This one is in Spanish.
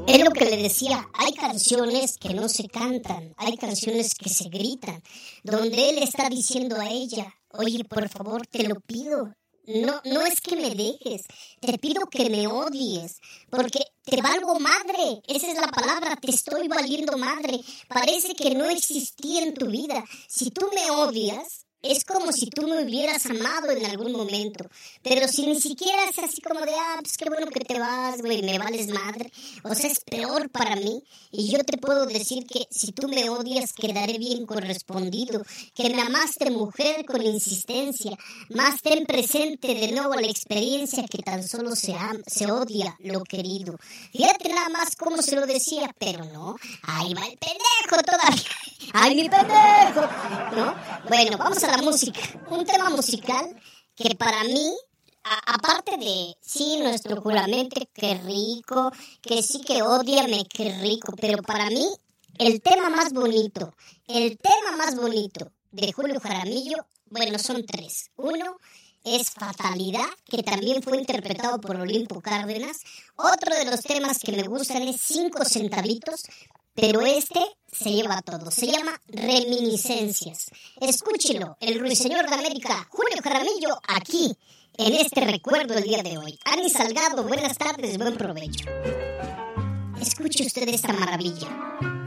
Es lo que le decía, hay canciones que no se cantan, hay canciones que se gritan, donde él está diciendo a ella, oye, por favor, te lo pido, no es que me dejes, te pido que me odies, porque te valgo madre, esa es la palabra, te estoy valiendo madre, parece que no existí en tu vida, si tú me odias, es como si tú me hubieras amado en algún momento. Pero si ni siquiera es así como de, pues qué bueno que te vas, güey, me vales madre. O sea, es peor para mí. Y yo te puedo decir que si tú me odias, quedaré bien correspondido. Que me amaste, mujer, con insistencia. Más ten presente de nuevo la experiencia que tan solo se odia lo querido. Fíjate nada más cómo se lo decía, pero no. Ahí va el pendejo todavía. ¡Ay, mi pendejo! ¿No? Bueno, vamos a la música. Un tema musical que para mí, aparte de, sí, nuestro juramento, qué rico, que sí que ódiame, qué rico, pero para mí, el tema más bonito de Julio Jaramillo, bueno, son tres. Uno es Fatalidad, que también fue interpretado por Olimpo Cárdenas. Otro de los temas que me gustan es 5 centavitos, pero este se lleva todo. Se llama Reminiscencias. Escúchelo, el Ruiseñor de América, Julio Jaramillo, aquí, en este recuerdo el día de hoy. Ani Salgado, buenas tardes, buen provecho. Escuche usted esta maravilla.